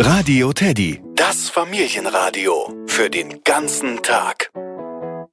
Radio Teddy, das Familienradio für den ganzen Tag.